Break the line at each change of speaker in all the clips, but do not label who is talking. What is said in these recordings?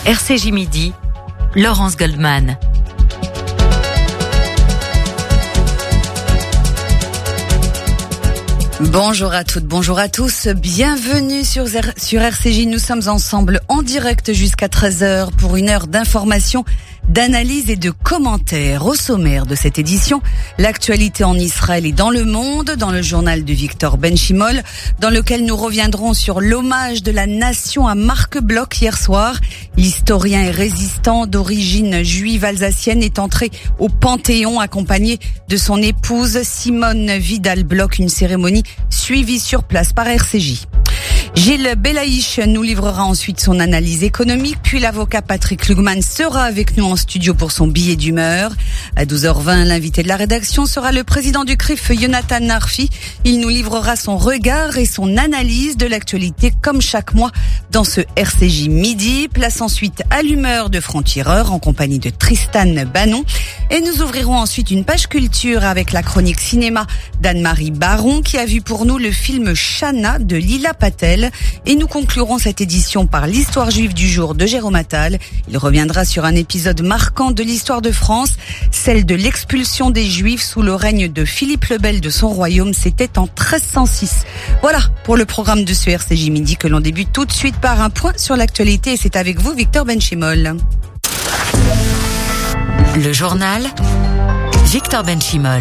RCJ Midi, Laurence Goldman.
Bonjour à toutes, bonjour à tous, bienvenue sur RCJ. Nous sommes ensemble en direct jusqu'à 13h pour une heure d'information, d'analyse et de commentaires. Au sommaire de cette édition, l'actualité en Israël et dans le monde, dans le journal de Victor Benchimol, dans lequel nous reviendrons sur l'hommage de la nation à Marc Bloch hier soir. L'historien et résistant d'origine juive alsacienne est entré au Panthéon accompagné de son épouse Simone Vidal-Bloch, une cérémonie suivie sur place par RCJ. Gilles Belaïch nous livrera ensuite son analyse économique, puis l'avocat Patrick Lugman sera avec nous en studio pour son billet d'humeur. À 12h20, l'invité de la rédaction sera le président du CRIF, Yonatan Narfi. Il nous livrera son regard et son analyse de l'actualité comme chaque mois dans ce RCJ Midi. Place ensuite à l'humeur de franc-tireur en compagnie de Tristan Bannon. Et nous ouvrirons ensuite une page culture avec la chronique cinéma d'Anne-Marie Baron qui a vu pour nous le film Shana de Lila Patel. Et nous conclurons cette édition par l'histoire juive du jour de Jérôme Attal. Il reviendra sur un épisode marquant de l'histoire de France, celle de l'expulsion des Juifs sous le règne de Philippe le Bel de son royaume. C'était en 1306. Voilà pour le programme de ce RCJ Midi que l'on débute tout de suite par un point sur l'actualité. Et c'est avec vous, Victor Benchimol.
Le journal, Victor Benchimol.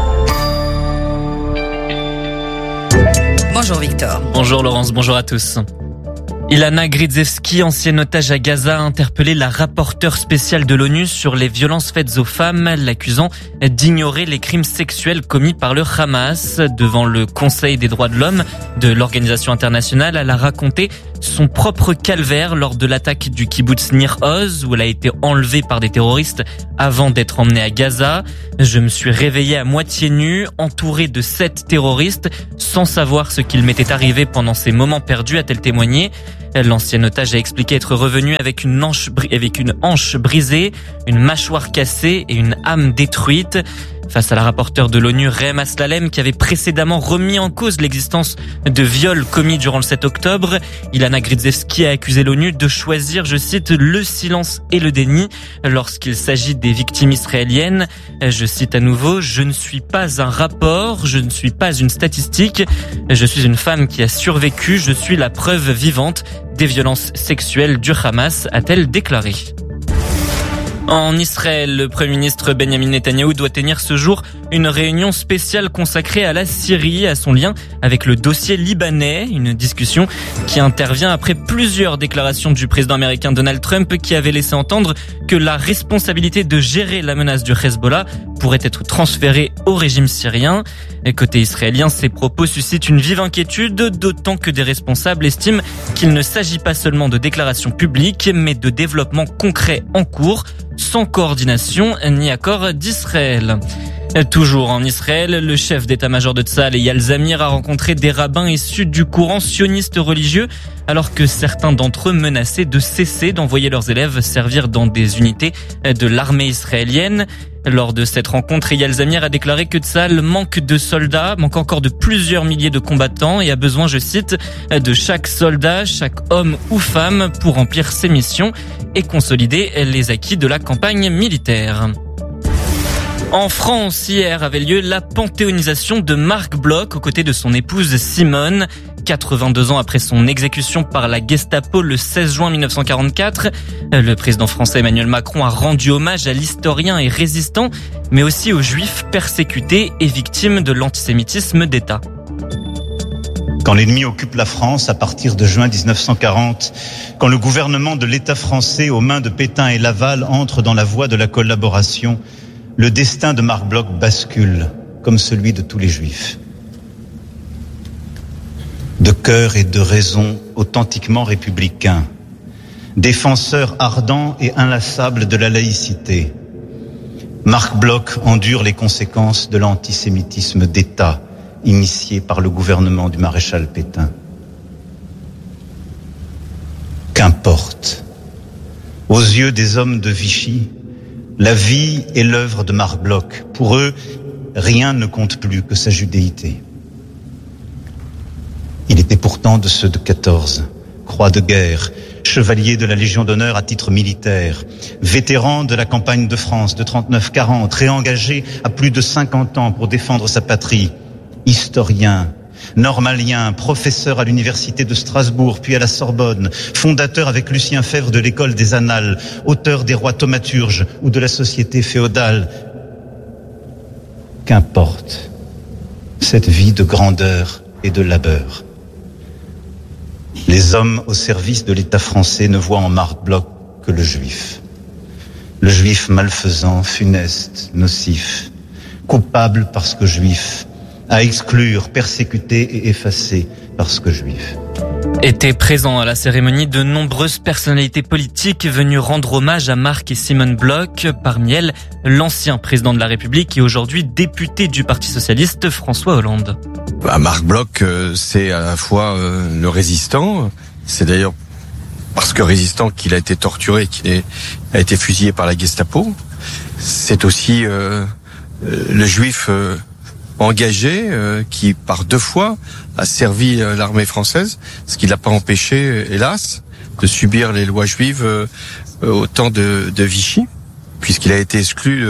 Bonjour Victor.
Bonjour Laurence, bonjour à tous. Ilana Grzycewski, ancienne otage à Gaza, a interpellé la rapporteure spéciale de l'ONU sur les violences faites aux femmes, l'accusant d'ignorer les crimes sexuels commis par le Hamas. Devant le Conseil des droits de l'homme de l'organisation internationale, elle a raconté son propre calvaire lors de l'attaque du kibboutz Nir Oz, où elle a été enlevée par des terroristes avant d'être emmenée à Gaza. Je me suis réveillée à moitié nue, entourée de 7 terroristes, sans savoir ce qu'il m'était arrivé pendant ces moments perdus, a-t-elle témoigné. L'ancienne otage a expliqué être revenue avec une hanche brisée, une mâchoire cassée et une âme détruite. Face à la rapporteure de l'ONU, Reem Aslalem, qui avait précédemment remis en cause l'existence de viols commis durant le 7 octobre, Ilana Grzycewski a accusé l'ONU de choisir, je cite, le silence et le déni lorsqu'il s'agit des victimes israéliennes. Je cite à nouveau, je ne suis pas un rapport, je ne suis pas une statistique, je suis une femme qui a survécu, je suis la preuve vivante des violences sexuelles du Hamas, a-t-elle déclaré. En Israël, le Premier ministre Benjamin Netanyahou doit tenir ce jour une réunion spéciale consacrée à la Syrie et à son lien avec le dossier libanais. Une discussion qui intervient après plusieurs déclarations du président américain Donald Trump qui avait laissé entendre que la responsabilité de gérer la menace du Hezbollah pourrait être transférée au régime syrien. Et côté israélien, ces propos suscitent une vive inquiétude, d'autant que des responsables estiment qu'il ne s'agit pas seulement de déclarations publiques, mais de développements concrets en cours, sans coordination ni accord d'Israël. Toujours en Israël, le chef d'état-major de Tzahal, Eyal Zamir, a rencontré des rabbins issus du courant sioniste religieux, alors que certains d'entre eux menaçaient de cesser d'envoyer leurs élèves servir dans des unités de l'armée israélienne. Lors de cette rencontre, Eyal Zamir a déclaré que Tzahal manque de soldats, manque encore de plusieurs milliers de combattants et a besoin, je cite, de chaque soldat, chaque homme ou femme pour remplir ses missions et consolider les acquis de la campagne militaire. En France, hier avait lieu la panthéonisation de Marc Bloch aux côtés de son épouse Simone. 82 ans après son exécution par la Gestapo le 16 juin 1944, le président français Emmanuel Macron a rendu hommage à l'historien et résistant, mais aussi aux juifs persécutés et victimes de l'antisémitisme d'État.
Quand l'ennemi occupe la France à partir de juin 1940, quand le gouvernement de l'État français aux mains de Pétain et Laval entre dans la voie de la collaboration, le destin de Marc Bloch bascule, comme celui de tous les Juifs. De cœur et de raison authentiquement républicain, défenseur ardent et inlassable de la laïcité, Marc Bloch endure les conséquences de l'antisémitisme d'État initié par le gouvernement du maréchal Pétain. Qu'importe, aux yeux des hommes de Vichy, la vie et l'œuvre de Marc Bloch. Pour eux, rien ne compte plus que sa judéité. Il était pourtant de ceux de 14, croix de guerre, chevalier de la Légion d'honneur à titre militaire, vétéran de la campagne de France de 39-40, réengagé à plus de 50 ans pour défendre sa patrie, historien, normalien, professeur à l'université de Strasbourg, puis à la Sorbonne, fondateur avec Lucien Febvre de l'école des Annales, auteur des rois thaumaturges ou de la société féodale. Qu'importe cette vie de grandeur et de labeur. Les hommes au service de l'État français ne voient en Marc Bloch que le juif. Le juif malfaisant, funeste, nocif, coupable parce que juif, à exclure, persécuter et effacer parce que juif.
Étaient présents à la cérémonie de nombreuses personnalités politiques venues rendre hommage à Marc et Simone Bloch. Parmi elles, l'ancien président de la République et aujourd'hui député du Parti socialiste, François Hollande.
Marc Bloch, c'est à la fois le résistant, c'est d'ailleurs parce que résistant qu'il a été torturé, qu'il a été fusillé par la Gestapo. C'est aussi le juif engagé qui par 2 fois a servi l'armée française, ce qui l'a pas empêché, hélas, de subir les lois juives au temps de Vichy, puisqu'il a été exclu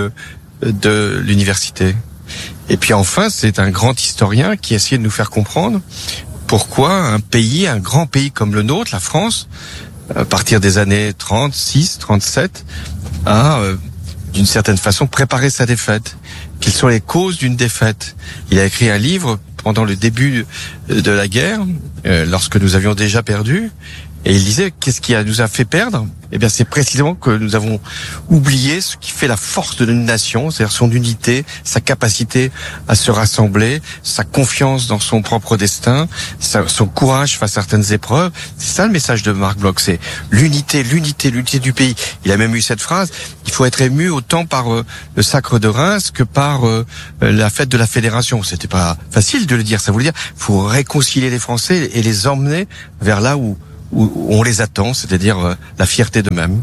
de l'université. Et puis enfin, c'est un grand historien qui a essayé de nous faire comprendre pourquoi un grand pays comme le nôtre, la France, à partir des années 36, 37, a d'une certaine façon préparé sa défaite. Quelles sont les causes d'une défaite? Il a écrit un livre pendant le début de la guerre, lorsque nous avions déjà perdu, et il disait qu'est-ce qui nous a fait perdre? Eh bien, c'est précisément que nous avons oublié ce qui fait la force de une nation, c'est-à-dire son unité, sa capacité à se rassembler, sa confiance dans son propre destin, son courage face à certaines épreuves. C'est ça le message de Marc Bloch, c'est l'unité du pays. Il a même eu cette phrase: il faut être ému autant par le sacre de Reims que par la fête de la Fédération. C'était pas facile de le dire, ça voulait dire il faut réconcilier les Français et les emmener vers là où on les attend, c'est-à-dire la fierté d'eux-mêmes.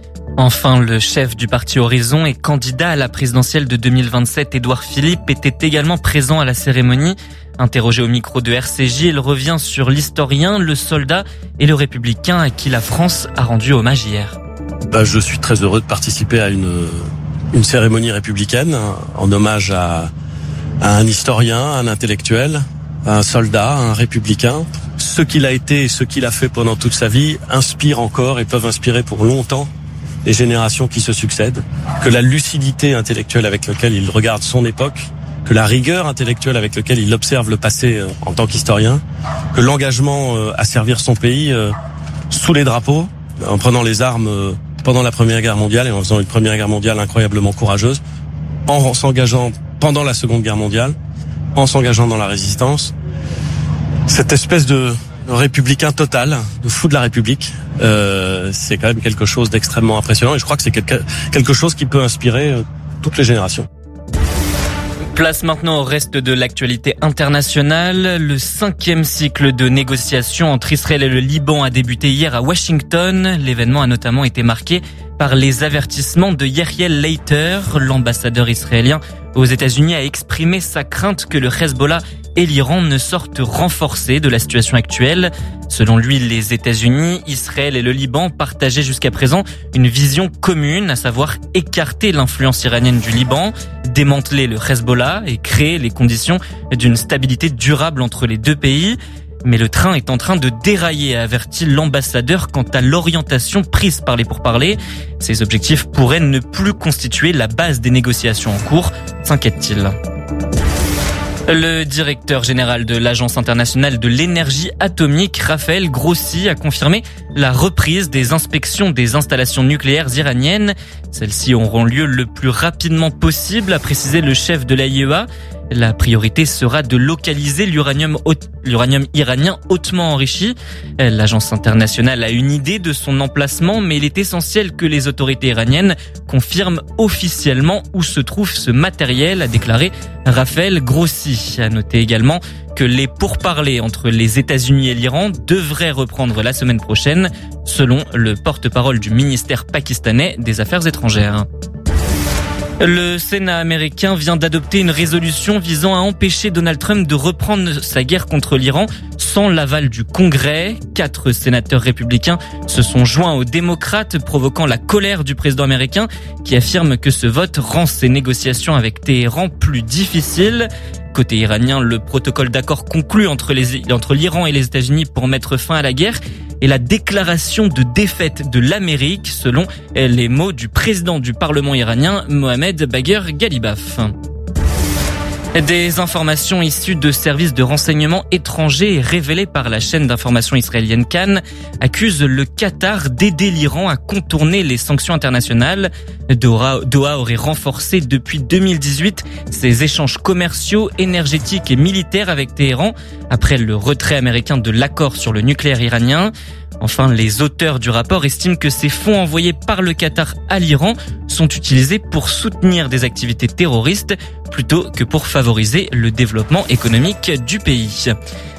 Enfin, le chef du parti Horizon et candidat à la présidentielle de 2027, Édouard Philippe, était également présent à la cérémonie. Interrogé au micro de RCJ, il revient sur l'historien, le soldat et le républicain à qui la France a rendu hommage hier.
Je suis très heureux de participer à une cérémonie républicaine en hommage à un historien, un intellectuel, un soldat, un républicain. Ce qu'il a été et ce qu'il a fait pendant toute sa vie inspirent encore et peuvent inspirer pour longtemps les générations qui se succèdent. Que la lucidité intellectuelle avec laquelle il regarde son époque, que la rigueur intellectuelle avec laquelle il observe le passé en tant qu'historien, que l'engagement à servir son pays sous les drapeaux, en prenant les armes pendant la Première Guerre mondiale et en faisant une Première Guerre mondiale incroyablement courageuse, en s'engageant pendant la Seconde Guerre mondiale, en s'engageant dans la résistance. Cette espèce de républicain total, de fou de la République, c'est quand même quelque chose d'extrêmement impressionnant et je crois que c'est quelque chose qui peut inspirer toutes les générations.
Place maintenant au reste de l'actualité internationale. Le 5e cycle de négociations entre Israël et le Liban a débuté hier à Washington. L'événement a notamment été marqué par les avertissements de Yeriel Leiter. L'ambassadeur israélien aux États-Unis a exprimé sa crainte que le Hezbollah et l'Iran ne sortent renforcés de la situation actuelle. Selon lui, les États-Unis, Israël et le Liban partageaient jusqu'à présent une vision commune, à savoir écarter l'influence iranienne du Liban, démanteler le Hezbollah et créer les conditions d'une stabilité durable entre les deux pays. Mais le train est en train de dérailler, a averti l'ambassadeur quant à l'orientation prise par les pourparlers. Ces objectifs pourraient ne plus constituer la base des négociations en cours, s'inquiète-t-il. Le directeur général de l'Agence internationale de l'énergie atomique, Raphaël Grossi, a confirmé la reprise des inspections des installations nucléaires iraniennes. Celles-ci auront lieu le plus rapidement possible, a précisé le chef de l'AIEA. La priorité sera de localiser l'uranium iranien hautement enrichi. L'agence internationale a une idée de son emplacement, mais il est essentiel que les autorités iraniennes confirment officiellement où se trouve ce matériel, a déclaré Raphaël Grossi. A noté également que les pourparlers entre les États-Unis et l'Iran devraient reprendre la semaine prochaine, selon le porte-parole du ministère pakistanais des Affaires étrangères. Le Sénat américain vient d'adopter une résolution visant à empêcher Donald Trump de reprendre sa guerre contre l'Iran sans sans l'aval du Congrès. 4 sénateurs républicains se sont joints aux démocrates, provoquant la colère du président américain qui affirme que ce vote rend ses négociations avec Téhéran plus difficiles. Côté iranien, le protocole d'accord conclu entre l'Iran et les États-Unis pour mettre fin à la guerre et la déclaration de défaite de l'Amérique, selon les mots du président du Parlement iranien, Mohamed Bagher Ghalibaf. Des informations issues de services de renseignement étrangers et révélées par la chaîne d'information israélienne Cannes accusent le Qatar d'aider l'Iran à contourner les sanctions internationales. Doha aurait renforcé depuis 2018 ses échanges commerciaux, énergétiques et militaires avec Téhéran après le retrait américain de l'accord sur le nucléaire iranien. Enfin, les auteurs du rapport estiment que ces fonds envoyés par le Qatar à l'Iran sont utilisés pour soutenir des activités terroristes plutôt que pour favoriser le développement économique du pays.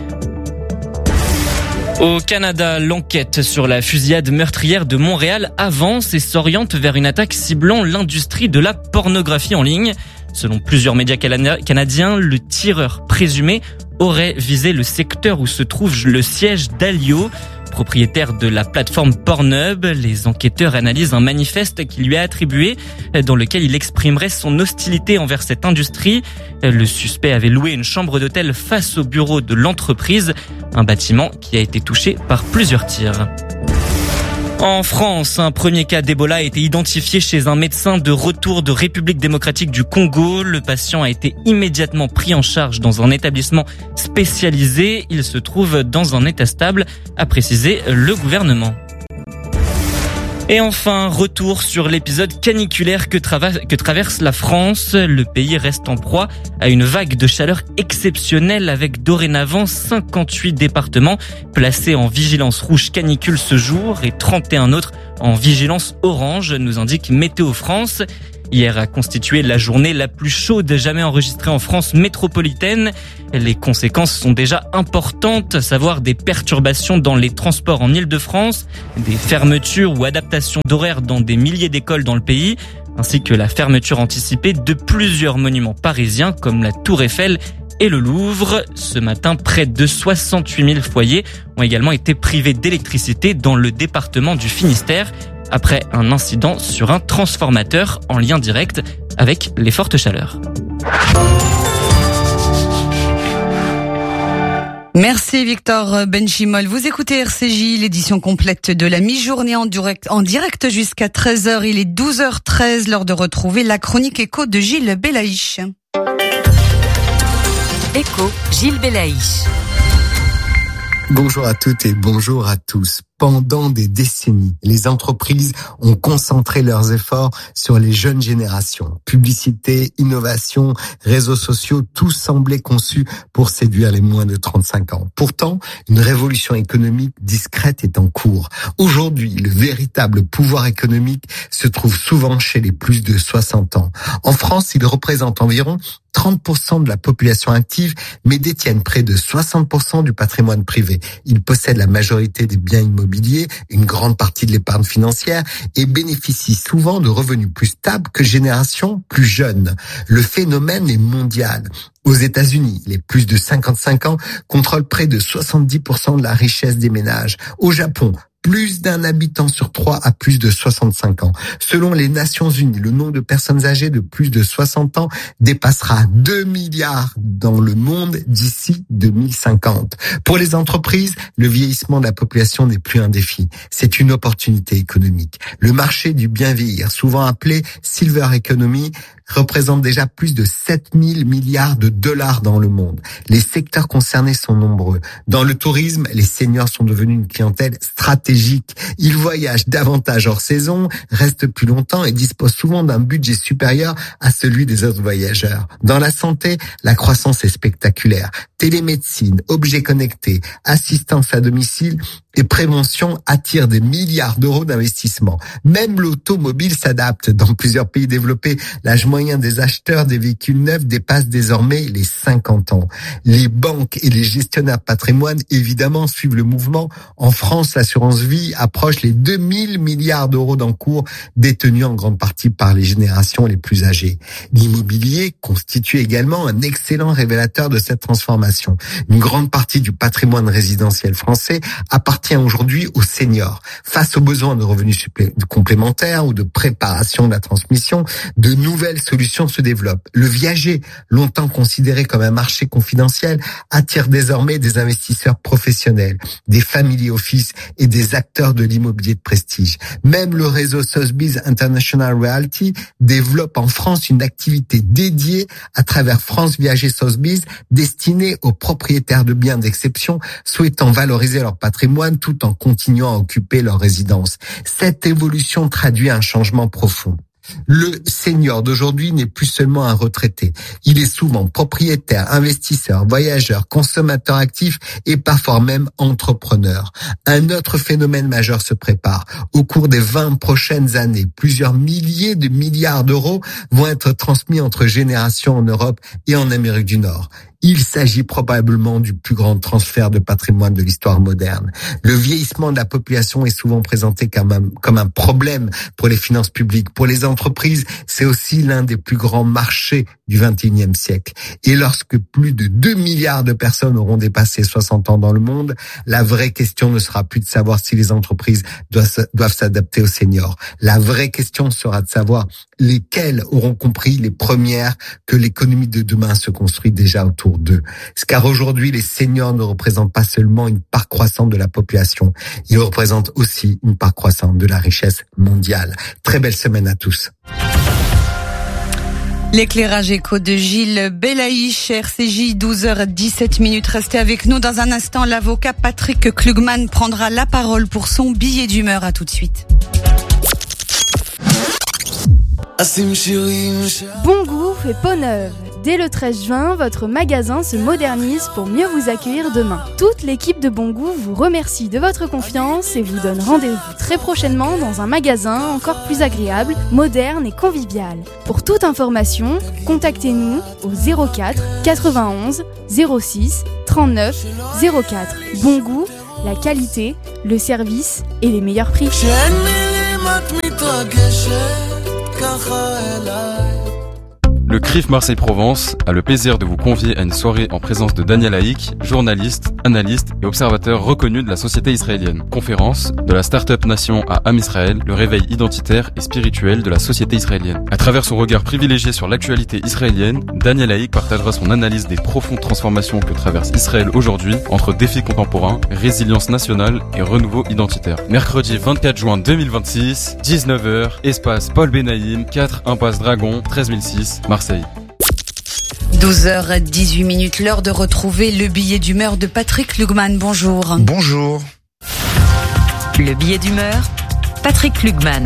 Au Canada, l'enquête sur la fusillade meurtrière de Montréal avance et s'oriente vers une attaque ciblant l'industrie de la pornographie en ligne. Selon plusieurs médias canadiens, le tireur présumé aurait visé le secteur où se trouve le siège d'Alio, propriétaire de la plateforme Pornhub. Les enquêteurs analysent un manifeste qui lui est attribué, dans lequel il exprimerait son hostilité envers cette industrie. Le suspect avait loué une chambre d'hôtel face au bureau de l'entreprise, un bâtiment qui a été touché par plusieurs tirs. En France, un premier cas d'Ebola a été identifié chez un médecin de retour de République démocratique du Congo. Le patient a été immédiatement pris en charge dans un établissement spécialisé. Il se trouve dans un état stable, a précisé le gouvernement. Et enfin, retour sur l'épisode caniculaire que traverse la France. Le pays reste en proie à une vague de chaleur exceptionnelle avec dorénavant 58 départements placés en vigilance rouge canicule ce jour et 31 autres en vigilance orange, nous indique Météo France. Hier a constitué la journée la plus chaude jamais enregistrée en France métropolitaine. Les conséquences sont déjà importantes, à savoir des perturbations dans les transports en Île-de-France, des fermetures ou adaptations d'horaires dans des milliers d'écoles dans le pays, ainsi que la fermeture anticipée de plusieurs monuments parisiens comme la Tour Eiffel et le Louvre. Ce matin, près de 68 000 foyers ont également été privés d'électricité dans le département du Finistère, après un incident sur un transformateur en lien direct avec les fortes chaleurs.
Merci Victor Benchimol. Vous écoutez RCJ, l'édition complète de la mi-journée en direct jusqu'à 13h. Il est 12h13, l'heure de retrouver la chronique écho de Gilles Belaïch.
Écho, Gilles Belaïch.
Bonjour à toutes et bonjour à tous. Pendant des décennies, les entreprises ont concentré leurs efforts sur les jeunes générations. Publicité, innovation, réseaux sociaux, tout semblait conçu pour séduire les moins de 35 ans. Pourtant, une révolution économique discrète est en cours. Aujourd'hui, le véritable pouvoir économique se trouve souvent chez les plus de 60 ans. En France, il représente environ 30% de la population active, mais détiennent près de 60% du patrimoine privé. Ils possèdent la majorité des biens immobiliers, une grande partie de l'épargne financière et bénéficient souvent de revenus plus stables que générations plus jeunes. Le phénomène est mondial. Aux États-Unis, les plus de 55 ans contrôlent près de 70% de la richesse des ménages. Au Japon, plus d'un habitant sur 3 a plus de 65 ans. Selon les Nations Unies, le nombre de personnes âgées de plus de 60 ans dépassera 2 milliards dans le monde d'ici 2050. Pour les entreprises, le vieillissement de la population n'est plus un défi, c'est une opportunité économique. Le marché du bien vieillir, souvent appelé Silver Economy, représente déjà plus de 7 000 milliards de dollars dans le monde. Les secteurs concernés sont nombreux. Dans le tourisme, les seniors sont devenus une clientèle stratégique. Ils voyagent davantage hors saison, restent plus longtemps et disposent souvent d'un budget supérieur à celui des autres voyageurs. Dans la santé, la croissance est spectaculaire. Télémédecine, objets connectés, assistance à domicile et prévention attirent des milliards d'euros d'investissement. Même l'automobile s'adapte. Dans plusieurs pays développés, l'âge moyen moyen des acheteurs des véhicules neufs dépasse désormais les 50 ans. Les banques et les gestionnaires de patrimoine, évidemment, suivent le mouvement. En France, l'assurance vie approche les 2000 milliards d'euros d'encours détenus en grande partie par les générations les plus âgées. L'immobilier constitue également un excellent révélateur de cette transformation. Une grande partie du patrimoine résidentiel français appartient aujourd'hui aux seniors. Face aux besoins de revenus complémentaires ou de préparation de la transmission, de nouvelles solutions se développent. Le viager, longtemps considéré comme un marché confidentiel, attire désormais des investisseurs professionnels, des family office et des acteurs de l'immobilier de prestige. Même le réseau Sotheby's International Realty développe en France une activité dédiée à travers France Viager Sotheby's destinée aux propriétaires de biens d'exception souhaitant valoriser leur patrimoine tout en continuant à occuper leur résidence. Cette évolution traduit un changement profond. Le senior d'aujourd'hui n'est plus seulement un retraité. Il est souvent propriétaire, investisseur, voyageur, consommateur actif et parfois même entrepreneur. Un autre phénomène majeur se prépare. Au cours des 20 prochaines années, plusieurs milliers de milliards d'euros vont être transmis entre générations en Europe et en Amérique du Nord. Il s'agit probablement du plus grand transfert de patrimoine de l'histoire moderne. Le vieillissement de la population est souvent présenté comme un problème pour les finances publiques. Pour les entreprises, c'est aussi l'un des plus grands marchés du XXIe siècle. Et lorsque plus de 2 milliards de personnes auront dépassé 60 ans dans le monde, la vraie question ne sera plus de savoir si les entreprises doivent s'adapter aux seniors. La vraie question sera de savoir lesquelles auront compris les premières que l'économie de demain se construit déjà autour d'eux. Car aujourd'hui, les seniors ne représentent pas seulement une part croissante de la population, ils représentent aussi une part croissante de la richesse mondiale. Très belle semaine à tous.
L'éclairage éco de Gilles Belaïch, RCJ, 12h17. Restez avec nous dans un instant. L'avocat Patrick Klugman prendra la parole pour son billet d'humeur. À tout de suite.
Bon goût fait peau neuve. Dès le 13 juin, votre magasin se modernise pour mieux vous accueillir demain. Toute l'équipe de Bon Goût vous remercie de votre confiance et vous donne rendez-vous très prochainement dans un magasin encore plus agréable, moderne et convivial. Pour toute information, contactez-nous au 04 91 06 39 04. Bon Goût, la qualité, le service et les meilleurs prix.
Le CRIF Marseille-Provence a le plaisir de vous convier à une soirée en présence de Daniel Haïk, journaliste, analyste et observateur reconnu de la société israélienne. Conférence de la Startup Nation à Am Israël, le réveil identitaire et spirituel de la société israélienne. À travers son regard privilégié sur l'actualité israélienne, Daniel Haïk partagera son analyse des profondes transformations que traverse Israël aujourd'hui entre défis contemporains, résilience nationale et renouveau identitaire. Mercredi 24 juin 2026, 19h, espace Paul Benaïm, 4 impasse Dragon, 13006, Marseille.
12h18, l'heure de retrouver le billet d'humeur de Patrick Klugman. Bonjour.
Bonjour.
Le billet d'humeur, Patrick Klugman.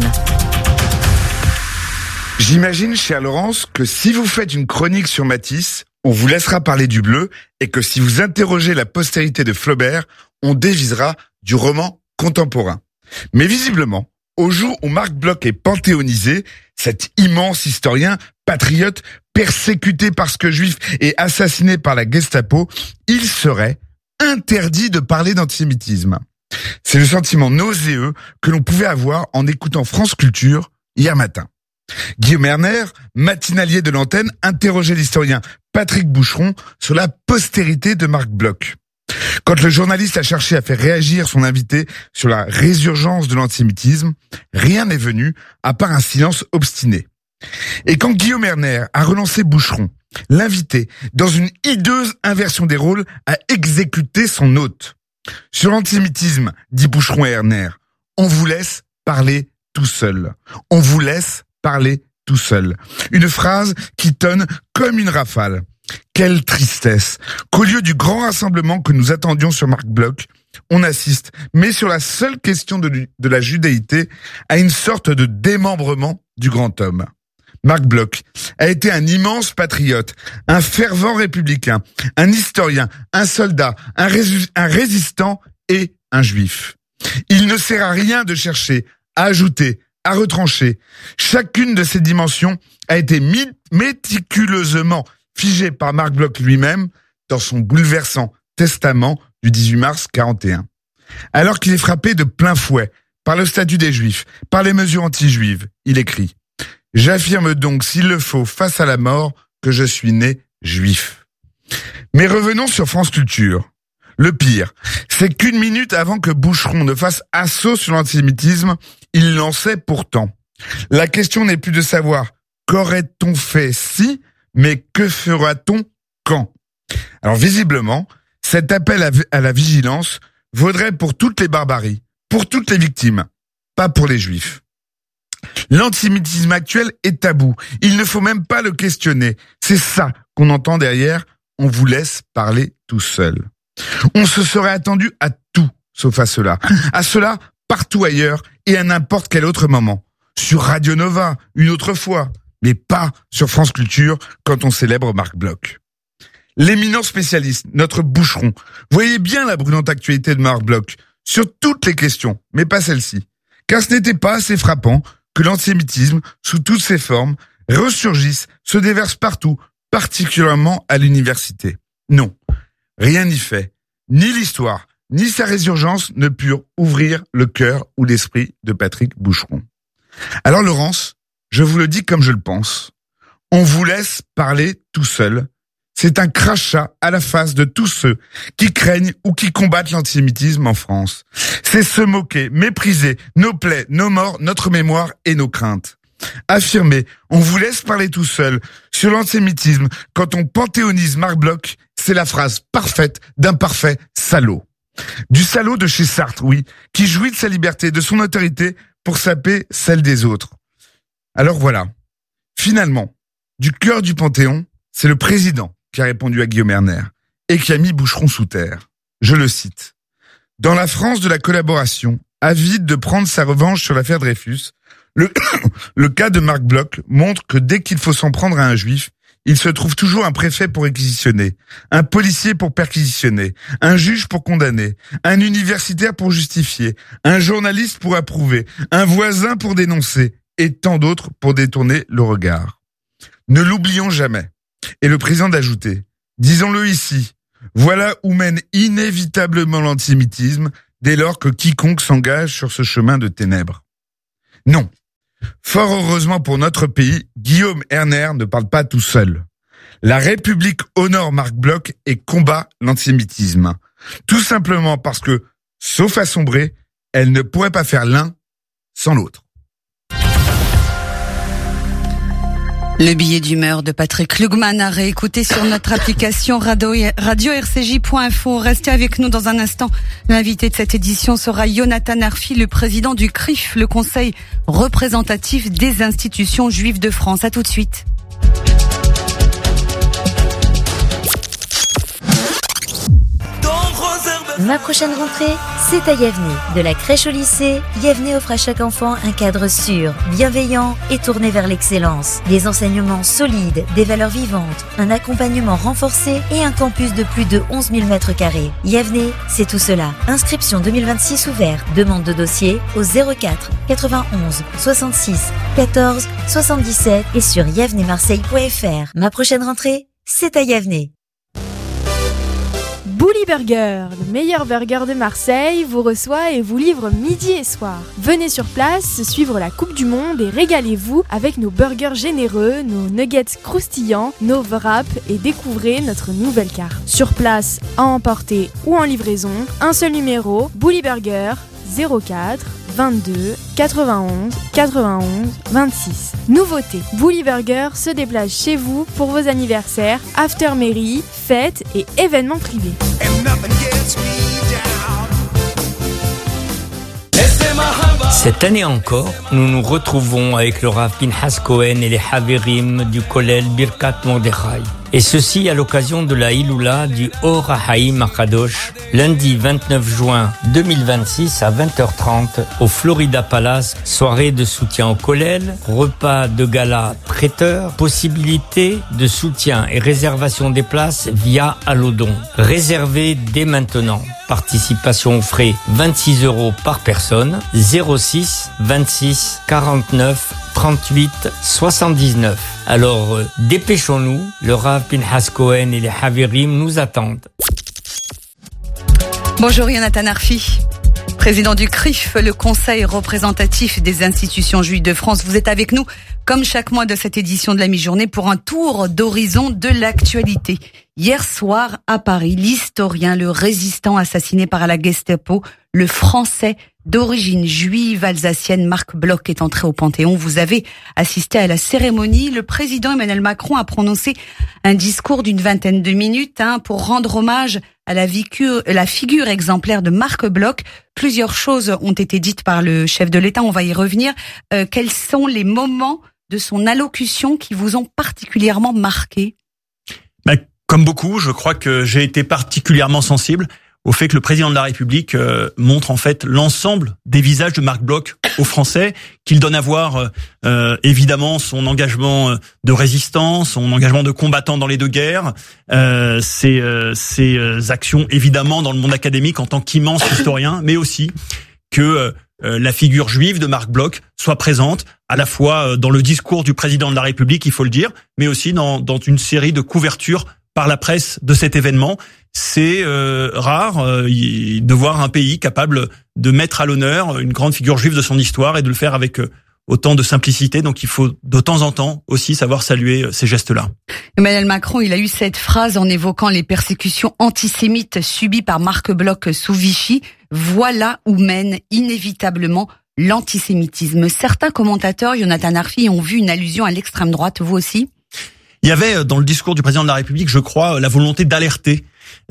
J'imagine, chère Laurence, que si vous faites une chronique sur Matisse, on vous laissera parler du bleu et que si vous interrogez la postérité de Flaubert, on dévisera du roman contemporain. Mais visiblement, au jour où Marc Bloch est panthéonisé, cet immense historien, patriote, persécuté parce que juif et assassiné par la Gestapo, il serait interdit de parler d'antisémitisme. C'est le sentiment nauséeux que l'on pouvait avoir en écoutant France Culture hier matin. Guillaume Erner, matinalier de l'antenne, interrogeait l'historien Patrick Boucheron sur la postérité de Marc Bloch. Quand le journaliste a cherché à faire réagir son invité sur la résurgence de l'antisémitisme, rien n'est venu à part un silence obstiné. Et quand Guillaume Erner a relancé Boucheron, l'invité, dans une hideuse inversion des rôles, a exécuté son hôte. Sur l'antisémitisme, dit Boucheron à Erner, on vous laisse parler tout seul. On vous laisse parler tout seul. Une phrase qui tonne comme une rafale. Quelle tristesse qu'au lieu du grand rassemblement que nous attendions sur Marc Bloch, on assiste, mais sur la seule question de la judaïté, à une sorte de démembrement du grand homme. Marc Bloch a été un immense patriote, un fervent républicain, un historien, un soldat, un résistant et un juif. Il ne sert à rien de chercher, à ajouter, à retrancher. Chacune de ces dimensions a été méticuleusement figé par Marc Bloch lui-même dans son bouleversant testament du 18 mars 41. Alors qu'il est frappé de plein fouet par le statut des Juifs, par les mesures anti-juives, il écrit « J'affirme donc, s'il le faut, face à la mort, que je suis né juif. » Mais revenons sur France Culture. Le pire, c'est qu'une minute avant que Boucheron ne fasse assaut sur l'antisémitisme, il lançait pourtant. La question n'est plus de savoir qu'aurait-on fait si, mais que fera-t-on quand? Alors visiblement, cet appel à la vigilance vaudrait pour toutes les barbaries, pour toutes les victimes, pas pour les Juifs. L'antisémitisme actuel est tabou. Il ne faut même pas le questionner. C'est ça qu'on entend derrière. On vous laisse parler tout seul. On se serait attendu à tout, sauf à cela. À cela, partout ailleurs et à n'importe quel autre moment. Sur Radio Nova, une autre fois, mais pas sur France Culture quand on célèbre Marc Bloch. L'éminent spécialiste, notre Boucheron, voyez bien la brûlante actualité de Marc Bloch sur toutes les questions, mais pas celle-ci. Car ce n'était pas assez frappant que l'antisémitisme, sous toutes ses formes, ressurgisse, se déverse partout, particulièrement à l'université. Non, rien n'y fait. Ni l'histoire, ni sa résurgence ne purent ouvrir le cœur ou l'esprit de Patrick Boucheron. Alors Laurence, je vous le dis comme je le pense. On vous laisse parler tout seul. C'est un crachat à la face de tous ceux qui craignent ou qui combattent l'antisémitisme en France. C'est se moquer, mépriser nos plaies, nos morts, notre mémoire et nos craintes. Affirmer, on vous laisse parler tout seul sur l'antisémitisme quand on panthéonise Marc Bloch, c'est la phrase parfaite d'un parfait salaud. Du salaud de chez Sartre, oui, qui jouit de sa liberté, de son autorité pour saper celle des autres. Alors voilà, finalement, du cœur du Panthéon, c'est le président qui a répondu à Guillaume Erner et qui a mis Boucheron sous terre. Je le cite. « Dans la France de la collaboration, avide de prendre sa revanche sur l'affaire Dreyfus, le cas de Marc Bloch montre que dès qu'il faut s'en prendre à un juif, il se trouve toujours un préfet pour réquisitionner, un policier pour perquisitionner, un juge pour condamner, un universitaire pour justifier, un journaliste pour approuver, un voisin pour dénoncer et tant d'autres pour détourner le regard. Ne l'oublions jamais. » Et le président d'ajouter, disons-le ici, voilà où mène inévitablement l'antisémitisme dès lors que quiconque s'engage sur ce chemin de ténèbres. Non. Fort heureusement pour notre pays, Guillaume Erner ne parle pas tout seul. La République honore Marc Bloch et combat l'antisémitisme. Tout simplement parce que, sauf à sombrer, elle ne pourrait pas faire l'un sans l'autre.
Le billet d'humeur de Patrick Lugman à réécouter sur notre application radio-rcj.info. Restez avec nous dans un instant. L'invité de cette édition sera Jonathan Arfi, le président du CRIF, le Conseil représentatif des institutions juives de France. À tout de suite.
Ma prochaine rentrée, c'est à Yavne. De la crèche au lycée, Yavne offre à chaque enfant un cadre sûr, bienveillant et tourné vers l'excellence. Des enseignements solides, des valeurs vivantes, un accompagnement renforcé et un campus de plus de 11 000 m². Yavne, c'est tout cela. Inscription 2026 ouvert. Demande de dossier au 04 91 66 14 77 et sur yavnemarseille.fr. Ma prochaine rentrée, c'est à Yavne.
Bouli Burger, le meilleur burger de Marseille, vous reçoit et vous livre midi et soir. Venez sur place, suivre la Coupe du Monde et régalez-vous avec nos burgers généreux, nos nuggets croustillants, nos wraps et découvrez notre nouvelle carte. Sur place, à emporter ou en livraison, un seul numéro, Bouli Burger 04 22 91 91 26. Nouveauté, Bouli Burger se déplace chez vous pour vos anniversaires, after-mairie, fêtes et événements privés.
Cette année encore, nous nous retrouvons avec le Rav Pinhas Cohen et les Haverim du Kollel Birkat Mordechai. Et ceci à l'occasion de la Iloula du Or HaHaim HaKadosh, lundi 29 juin 2026 à 20h30 au Florida Palace, soirée de soutien au Kollel, repas de gala traiteur, possibilité de soutien et réservation des places via Allodon. Réservez dès maintenant. Participation aux frais 26 € par personne, 06 26 49 38 79. Alors, dépêchons-nous, le Rav Pinhas Cohen et les Havirim nous attendent.
Bonjour Yonatan Arfi, président du CRIF, le Conseil représentatif des institutions juives de France. Vous êtes avec nous, comme chaque mois de cette édition de la mi-journée, pour un tour d'horizon de l'actualité. Hier soir, à Paris, l'historien, le résistant assassiné par la Gestapo, le Français d'origine juive alsacienne Marc Bloch est entré au Panthéon. Vous avez assisté à la cérémonie. Le président Emmanuel Macron a prononcé un discours d'une vingtaine de minutes pour rendre hommage à la figure exemplaire de Marc Bloch. Plusieurs choses ont été dites par le chef de l'État. On va y revenir. Quels sont les moments de son allocution qui vous ont particulièrement marqué?
Comme beaucoup, je crois que j'ai été particulièrement sensible au fait que le président de la République montre en fait l'ensemble des visages de Marc Bloch aux Français, qu'il donne à voir évidemment son engagement de résistance, son engagement de combattant dans les deux guerres, ses actions évidemment dans le monde académique en tant qu'immense historien, mais aussi que la figure juive de Marc Bloch soit présente à la fois dans le discours du président de la République, il faut le dire, mais aussi dans une série de couvertures par la presse de cet événement. C'est rare de voir un pays capable de mettre à l'honneur une grande figure juive de son histoire et de le faire avec autant de simplicité. Donc il faut de temps en temps aussi savoir saluer ces gestes-là.
Emmanuel Macron, il a eu cette phrase en évoquant les persécutions antisémites subies par Marc Bloch sous Vichy. Voilà où mène inévitablement l'antisémitisme. Certains commentateurs, Yonatan Arfi, ont vu une allusion à l'extrême droite. Vous aussi?
Il y avait dans le discours du président de la République, je crois, la volonté d'alerter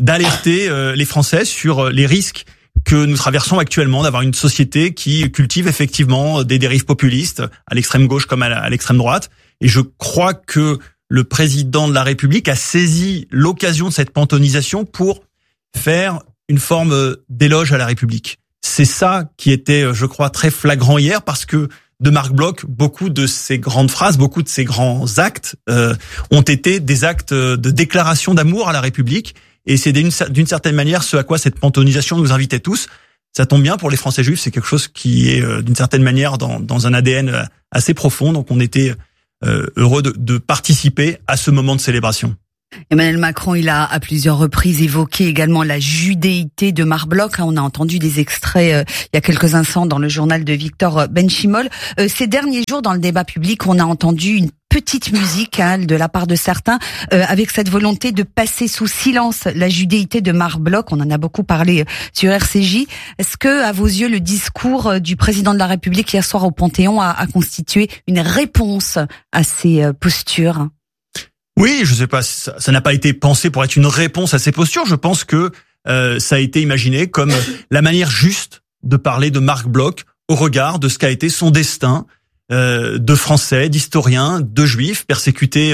les Français sur les risques que nous traversons actuellement, d'avoir une société qui cultive effectivement des dérives populistes à l'extrême gauche comme à l'extrême droite. Et je crois que le président de la République a saisi l'occasion de cette pantonisation pour faire une forme d'éloge à la République. C'est ça qui était, je crois, très flagrant hier, parce que de Marc Bloch, beaucoup de ces grandes phrases, beaucoup de ces grands actes ont été des actes de déclaration d'amour à la République. Et c'est d'une certaine manière ce à quoi cette pantonisation nous invitait tous. Ça tombe bien pour les Français juifs, c'est quelque chose qui est d'une certaine manière dans un ADN assez profond. Donc on était heureux de participer à ce moment de célébration.
Emmanuel Macron, il a à plusieurs reprises évoqué également la judéité de Marc Bloch. On a entendu des extraits il y a quelques instants dans le journal de Victor Benchimol. Ces derniers jours, dans le débat public, on a entendu une petite musique de la part de certains, avec cette volonté de passer sous silence la judéité de Marc Bloch. On en a beaucoup parlé sur RCJ. Est-ce que, à vos yeux, le discours du président de la République hier soir au Panthéon a constitué une réponse à ces postures?
Oui, je sais pas, ça n'a pas été pensé pour être une réponse à ces postures. Je pense que ça a été imaginé comme la manière juste de parler de Marc Bloch au regard de ce qu'a été son destin de Français, d'historiens, de Juifs persécutés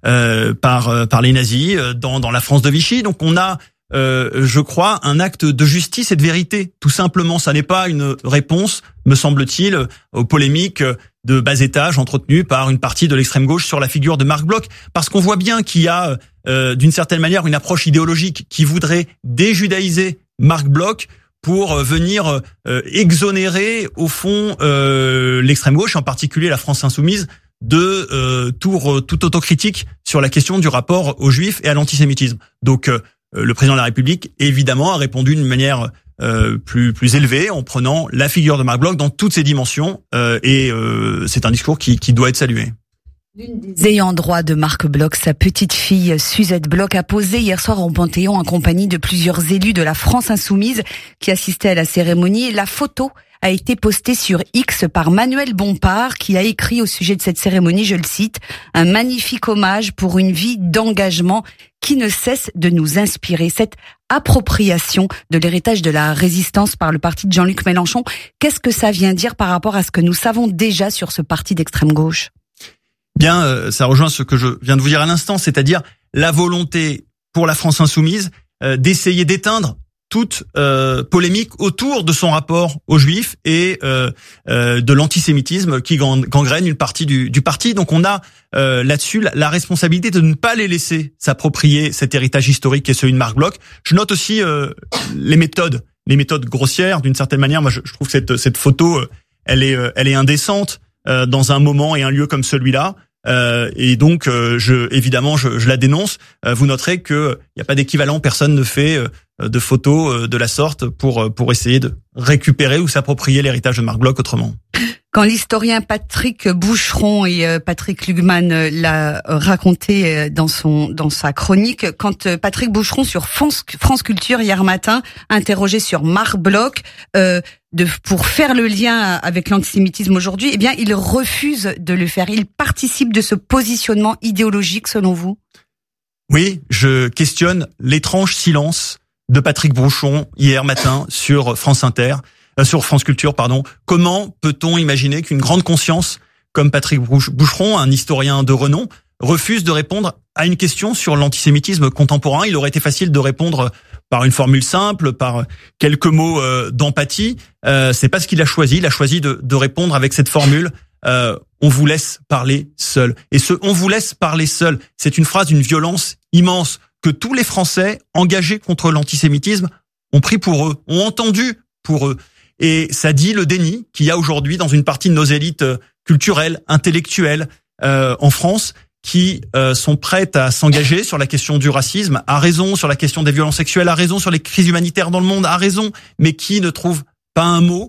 par les nazis dans la France de Vichy. Donc on a, je crois, un acte de justice et de vérité. Tout simplement, ça n'est pas une réponse, me semble-t-il, aux polémiques de bas étage entretenues par une partie de l'extrême gauche sur la figure de Marc Bloch, parce qu'on voit bien qu'il y a d'une certaine manière une approche idéologique qui voudrait déjudaïser Marc Bloch pour venir exonérer au fond l'extrême gauche, en particulier la France insoumise, de toute autocritique sur la question du rapport aux Juifs et à l'antisémitisme. Donc le président de la République évidemment a répondu d'une manière plus élevée en prenant la figure de Marc Bloch dans toutes ses dimensions, et c'est un discours qui doit être salué.
L'une des ayants droit de Marc Bloch, sa petite fille Suzette Bloch, a posé hier soir au Panthéon en compagnie de plusieurs élus de la France insoumise qui assistaient à la cérémonie. Et la photo a été postée sur X par Manuel Bompard, qui a écrit au sujet de cette cérémonie, je le cite, « Un magnifique hommage pour une vie d'engagement qui ne cesse de nous inspirer ». Cette appropriation de l'héritage de la résistance par le parti de Jean-Luc Mélenchon, qu'est-ce que ça vient dire par rapport à ce que nous savons déjà sur ce parti d'extrême gauche ?
Bien, ça rejoint ce que je viens de vous dire à l'instant, c'est-à-dire la volonté pour la France insoumise d'essayer d'éteindre toute polémique autour de son rapport aux Juifs et de l'antisémitisme qui gangrène une partie du parti. Donc on a là-dessus la responsabilité de ne pas les laisser s'approprier cet héritage historique qui est celui de Marc Bloch. Je note aussi les méthodes grossières d'une certaine manière. Moi, je trouve que cette photo, elle est indécente. dans un moment et un lieu comme celui-là. Et donc, je la dénonce. Vous noterez que il n'y a pas d'équivalent. Personne ne fait de photos de la sorte pour essayer de récupérer ou s'approprier l'héritage de Marc Bloch autrement.
Quand l'historien Patrick Boucheron et Patrick Lugman l'a raconté dans sa chronique, quand Patrick Boucheron sur France Culture hier matin interrogé sur Marc Bloch pour faire le lien avec l'antisémitisme aujourd'hui, eh bien il refuse de le faire. Il participe de ce positionnement idéologique selon vous?
Oui, je questionne l'étrange silence de Patrick Boucheron hier matin sur France Culture, pardon. Comment peut-on imaginer qu'une grande conscience comme Patrick Boucheron, un historien de renom, refuse de répondre à une question sur l'antisémitisme contemporain? Il aurait été facile de répondre par une formule simple, par quelques mots d'empathie. C'est pas ce qu'il a choisi. Il a choisi de répondre avec cette formule. On vous laisse parler seul. Et ce on vous laisse parler seul, c'est une phrase d'une violence immense que tous les Français engagés contre l'antisémitisme ont pris pour eux, ont entendu pour eux. Et ça dit le déni qu'il y a aujourd'hui dans une partie de nos élites culturelles, intellectuelles en France, qui sont prêtes à s'engager sur la question du racisme, à raison, sur la question des violences sexuelles, à raison, sur les crises humanitaires dans le monde, à raison, mais qui ne trouvent pas un mot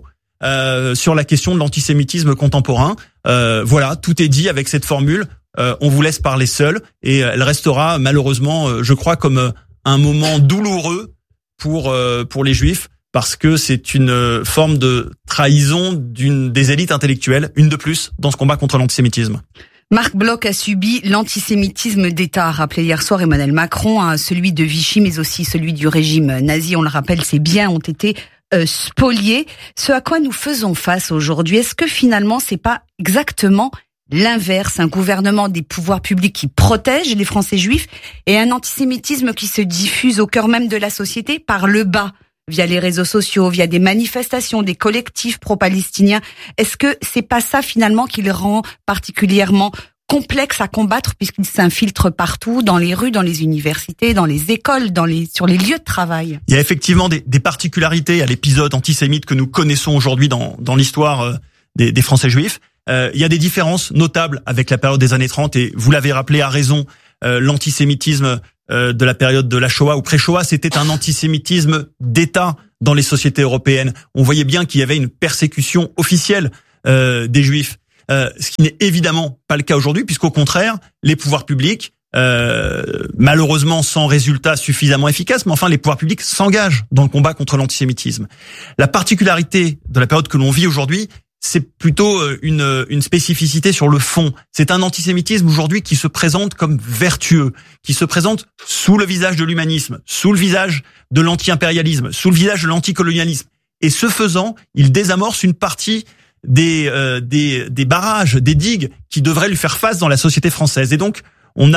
sur la question de l'antisémitisme contemporain. Voilà, tout est dit avec cette formule. On vous laisse parler seul, et elle restera malheureusement, je crois, comme un moment douloureux pour les Juifs, parce que c'est une forme de trahison des élites intellectuelles, une de plus, dans ce combat contre l'antisémitisme.
Marc Bloch a subi l'antisémitisme d'État, rappelé hier soir Emmanuel Macron, celui de Vichy, mais aussi celui du régime nazi. On le rappelle, ses biens ont été spoliés. Ce à quoi nous faisons face aujourd'hui, est-ce que finalement c'est pas exactement l'inverse, un gouvernement des pouvoirs publics qui protège les Français juifs et un antisémitisme qui se diffuse au cœur même de la société par le bas, via les réseaux sociaux, via des manifestations, des collectifs pro-palestiniens? Est-ce que c'est pas ça finalement qui le rend particulièrement complexe à combattre, puisqu'il s'infiltre partout, dans les rues, dans les universités, dans les écoles, sur les lieux de travail?
Il y a effectivement des particularités à l'épisode antisémite que nous connaissons aujourd'hui dans l'histoire des Français juifs. Il y a des différences notables avec la période des années 30, et vous l'avez rappelé à raison, l'antisémitisme de la période de la Shoah ou pré-Shoah, c'était un antisémitisme d'État dans les sociétés européennes. On voyait bien qu'il y avait une persécution officielle des Juifs, ce qui n'est évidemment pas le cas aujourd'hui, puisqu'au contraire, les pouvoirs publics, malheureusement sans résultat suffisamment efficace, mais enfin les pouvoirs publics s'engagent dans le combat contre l'antisémitisme. La particularité de la période que l'on vit aujourd'hui, c'est plutôt une spécificité sur le fond. C'est un antisémitisme aujourd'hui qui se présente comme vertueux, qui se présente sous le visage de l'humanisme, sous le visage de l'anti-impérialisme, sous le visage de l'anticolonialisme. Et ce faisant, il désamorce une partie des barrages, des digues qui devraient lui faire face dans la société française. Et donc, on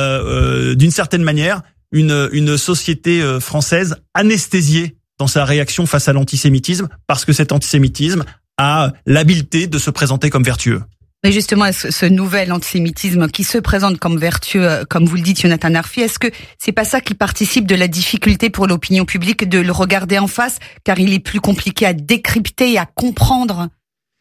a d'une certaine manière une société française anesthésiée dans sa réaction face à l'antisémitisme, parce que cet antisémitisme a l'habileté de se présenter comme vertueux.
Mais justement, ce nouvel antisémitisme qui se présente comme vertueux, comme vous le dites, Jonathan Arfi, est-ce que c'est pas ça qui participe de la difficulté pour l'opinion publique de le regarder en face, car il est plus compliqué à décrypter et à comprendre?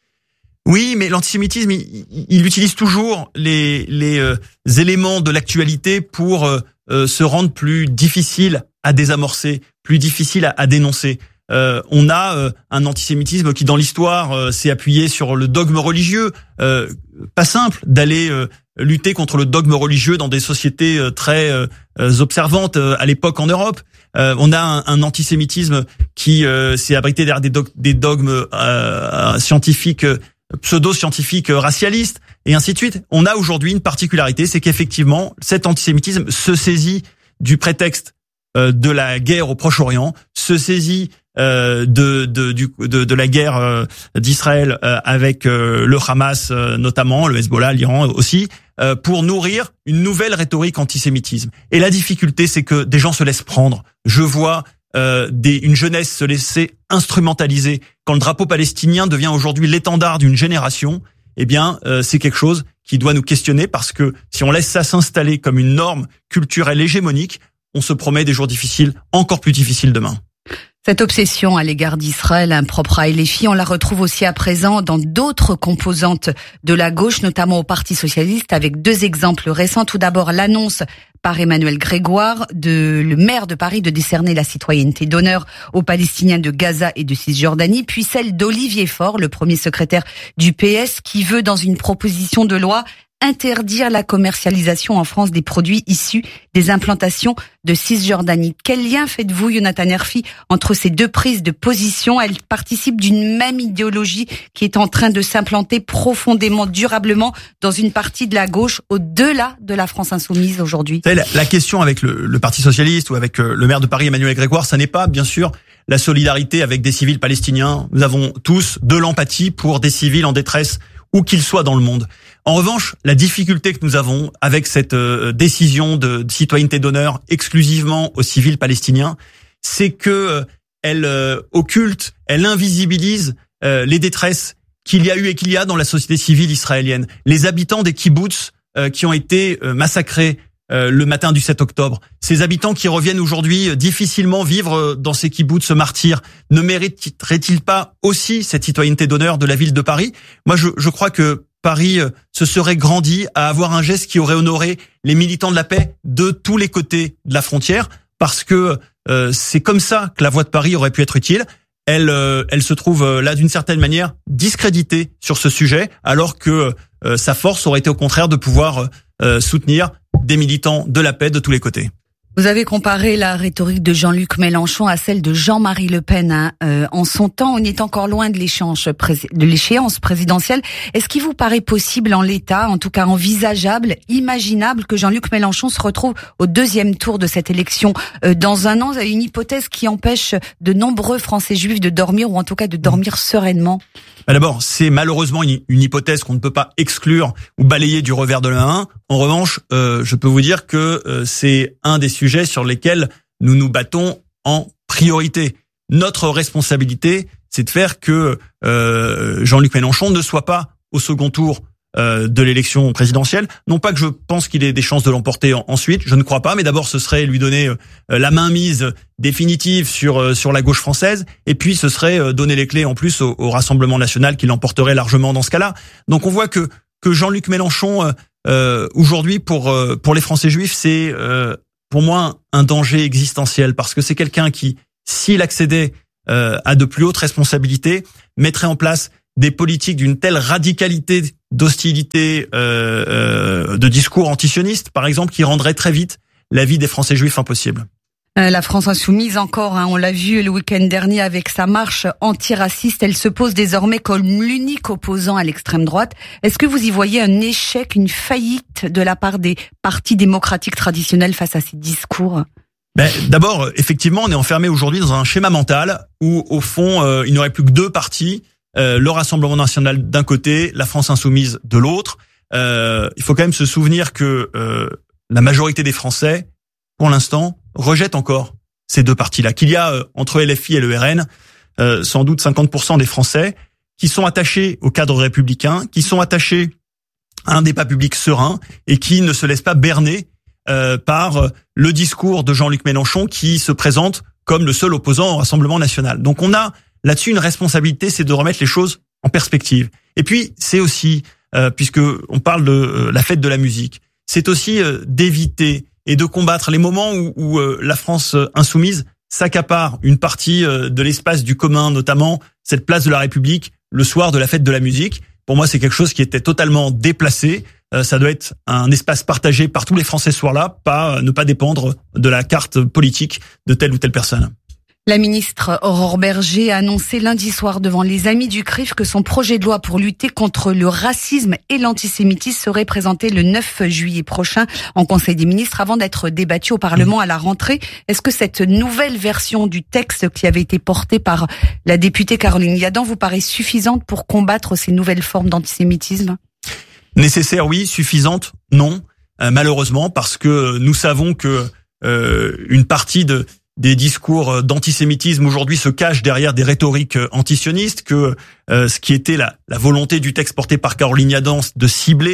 Oui, mais l'antisémitisme, il utilise toujours les éléments de l'actualité pour se rendre plus difficile à désamorcer, plus difficile à dénoncer. On a un antisémitisme qui, dans l'histoire, s'est appuyé sur le dogme religieux. Pas simple d'aller lutter contre le dogme religieux dans des sociétés très observantes à l'époque en Europe. On a un antisémitisme qui s'est abrité derrière des dogmes scientifiques, pseudo-scientifiques, racialistes, et ainsi de suite. On a aujourd'hui une particularité, c'est qu'effectivement, cet antisémitisme se saisit du prétexte de la guerre au Proche-Orient, se saisit de la guerre d'Israël avec le Hamas notamment, le Hezbollah, l'Iran aussi, pour nourrir une nouvelle rhétorique antisémitisme. Et la difficulté, c'est que des gens se laissent prendre. Je vois une jeunesse se laisser instrumentaliser. Quand le drapeau palestinien devient aujourd'hui l'étendard d'une génération, eh bien, c'est quelque chose qui doit nous questionner, parce que si on laisse ça s'installer comme une norme culturelle hégémonique, on se promet des jours difficiles, encore plus difficiles demain.
Cette obsession à l'égard d'Israël, impropre à LFI, on la retrouve aussi à présent dans d'autres composantes de la gauche, notamment au Parti socialiste, avec 2 exemples récents. Tout d'abord, l'annonce par Emmanuel Grégoire, le maire de Paris, de décerner la citoyenneté d'honneur aux Palestiniens de Gaza et de Cisjordanie, puis celle d'Olivier Faure, le premier secrétaire du PS, qui veut, dans une proposition de loi, interdire la commercialisation en France des produits issus des implantations de Cisjordanie. Quel lien faites-vous, Yonatan Herfi, entre ces 2 prises de position? Elles participent d'une même idéologie qui est en train de s'implanter profondément, durablement dans une partie de la gauche, au-delà de la France insoumise aujourd'hui.
La question avec le Parti socialiste ou avec le maire de Paris, Emmanuel Grégoire, ça n'est pas, bien sûr, la solidarité avec des civils palestiniens. Nous avons tous de l'empathie pour des civils en détresse, où qu'ils soient dans le monde. En revanche, la difficulté que nous avons avec cette décision de citoyenneté d'honneur exclusivement aux civils palestiniens, c'est que elle occulte, elle invisibilise les détresses qu'il y a eu et qu'il y a dans la société civile israélienne. Les habitants des kibboutz qui ont été massacrés le matin du 7 octobre. Ces habitants qui reviennent aujourd'hui difficilement vivre dans ces kibboutz martyrs, ne mériteraient-ils pas aussi cette citoyenneté d'honneur de la ville de Paris? Moi, je crois que Paris se serait grandi à avoir un geste qui aurait honoré les militants de la paix de tous les côtés de la frontière, parce que c'est comme ça que la voix de Paris aurait pu être utile. Elle se trouve là d'une certaine manière discréditée sur ce sujet, alors que sa force aurait été au contraire de pouvoir soutenir des militants de la paix de tous les côtés.
Vous avez comparé la rhétorique de Jean-Luc Mélenchon à celle de Jean-Marie Le Pen. En son temps, on est encore loin de l'échéance présidentielle. Est-ce qu'il vous paraît possible en l'état, en tout cas envisageable, imaginable, que Jean-Luc Mélenchon se retrouve au 2e tour de cette élection dans un an? Une hypothèse qui empêche de nombreux Français juifs de dormir, ou en tout cas de dormir sereinement.
D'abord, c'est malheureusement une hypothèse qu'on ne peut pas exclure ou balayer du revers de la main. En revanche, je peux vous dire que c'est un des sujets sur lesquels nous nous battons en priorité. Notre responsabilité, c'est de faire que Jean-Luc Mélenchon ne soit pas au second tour de l'élection présidentielle. Non pas que je pense qu'il ait des chances de l'emporter ensuite, je ne crois pas, mais d'abord ce serait lui donner la mainmise définitive sur la gauche française, et puis ce serait donner les clés en plus au Rassemblement national qui l'emporterait largement dans ce cas-là. Donc on voit que Jean-Luc Mélenchon aujourd'hui pour les Français juifs, c'est pour moi un danger existentiel, parce que c'est quelqu'un qui, s'il accédait à de plus hautes responsabilités, mettrait en place des politiques d'une telle radicalité d'hostilité, de discours antisionistes, par exemple, qui rendraient très vite la vie des Français juifs impossible.
La France insoumise encore, on l'a vu le week-end dernier avec sa marche antiraciste, elle se pose désormais comme l'unique opposant à l'extrême droite. Est-ce que vous y voyez un échec, une faillite de la part des partis démocratiques traditionnels face à ces discours ?
D'abord, effectivement, on est enfermé aujourd'hui dans un schéma mental où, au fond, il n'y aurait plus que 2 partis, le Rassemblement national d'un côté, la France insoumise de l'autre. Il faut quand même se souvenir que la majorité des Français, pour l'instant, rejettent encore ces 2 partis-là. Qu'il y a entre LFI et le RN, sans doute 50% des Français qui sont attachés au cadre républicain, qui sont attachés à un débat public serein et qui ne se laissent pas berner par le discours de Jean-Luc Mélenchon qui se présente comme le seul opposant au Rassemblement national. Donc on a là-dessus une responsabilité, c'est de remettre les choses en perspective. Et puis c'est aussi, puisque on parle de la fête de la musique, c'est aussi d'éviter et de combattre les moments où la France insoumise s'accapare une partie de l'espace du commun, notamment cette place de la République, le soir de la fête de la musique. Pour moi, c'est quelque chose qui était totalement déplacé. Ça doit être un espace partagé par tous les Français ce soir-là, ne pas dépendre de la carte politique de telle ou telle personne.
La ministre Aurore Bergé a annoncé lundi soir devant les Amis du CRIF que son projet de loi pour lutter contre le racisme et l'antisémitisme serait présenté le 9 juillet prochain en Conseil des ministres avant d'être débattu au Parlement à la rentrée. Est-ce que cette nouvelle version du texte qui avait été portée par la députée Caroline Yadan vous paraît suffisante pour combattre ces nouvelles formes d'antisémitisme ?
Nécessaire, oui. Suffisante, non. Malheureusement, parce que nous savons que une partie des discours d'antisémitisme aujourd'hui se cachent derrière des rhétoriques antisionistes, que ce qui était la volonté du texte porté par Caroline Yadan de cibler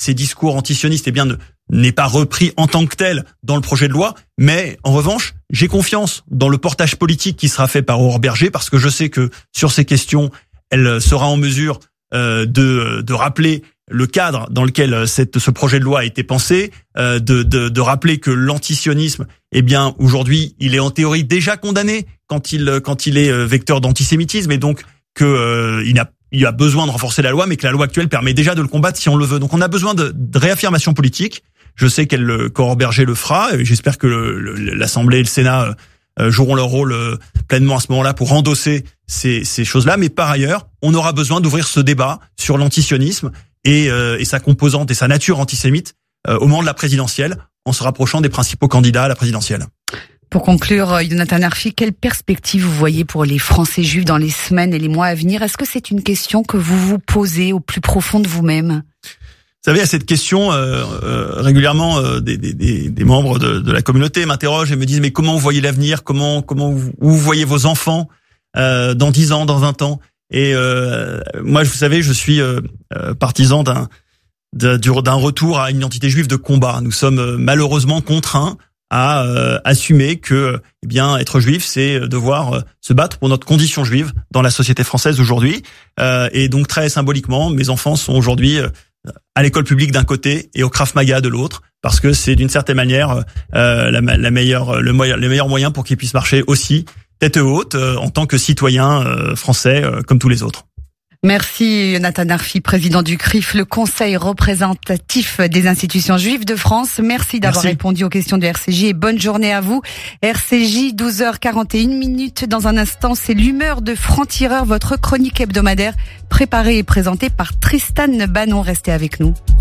ces discours antisionistes, n'est pas repris en tant que tel dans le projet de loi. Mais en revanche, j'ai confiance dans le portage politique qui sera fait par Aurore Bergé, parce que je sais que sur ces questions, elle sera en mesure de rappeler le cadre dans lequel ce projet de loi a été pensé, de rappeler que l'antisionisme, aujourd'hui, il est en théorie déjà condamné quand il est vecteur d'antisémitisme, et donc que il a besoin de renforcer la loi, mais que la loi actuelle permet déjà de le combattre si on le veut. Donc on a besoin de réaffirmation politique. Je sais qu'Aurore Bergé le fera, et j'espère que l'Assemblée et le Sénat joueront leur rôle pleinement à ce moment-là pour endosser ces choses-là. Mais par ailleurs, on aura besoin d'ouvrir ce débat sur l'antisionisme et sa composante et sa nature antisémite au moment de la présidentielle, en se rapprochant des principaux candidats à la présidentielle.
Pour conclure, Yonatan Arfi, quelle perspective vous voyez pour les Français juifs dans les semaines et les mois à venir? Est-ce que c'est une question que vous vous posez au plus profond de vous-même?
Vous savez, à cette question, régulièrement, des membres de la communauté m'interrogent et me disent: mais comment vous voyez l'avenir? Comment vous voyez vos enfants dans 10 ans, dans 20 ans? Et moi, vous savez, je suis partisan d'un retour à une identité juive de combat. Nous sommes malheureusement contraints à assumer que être juif, c'est devoir se battre pour notre condition juive dans la société française aujourd'hui. Et donc très symboliquement, mes enfants sont aujourd'hui à l'école publique d'un côté et au Krav Maga de l'autre, parce que c'est d'une certaine manière le meilleur moyen pour qu'ils puissent marcher aussi tête haute en tant que citoyens français comme tous les autres.
Merci Yonatan Arfi, président du CRIF, le Conseil représentatif des institutions juives de France. Merci d'avoir répondu aux questions de RCJ et bonne journée à vous. RCJ, 12h41. Dans un instant, c'est l'humeur de franc-tireur, votre chronique hebdomadaire préparée et présentée par Tristan Banon. Restez avec nous.